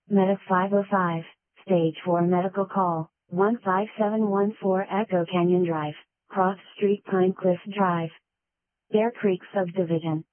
Medic 505, Stage 4 medical call, 15714 Echo Canyon Drive, Cross Street Pine Cliff Drive. Bear Creek Subdivision.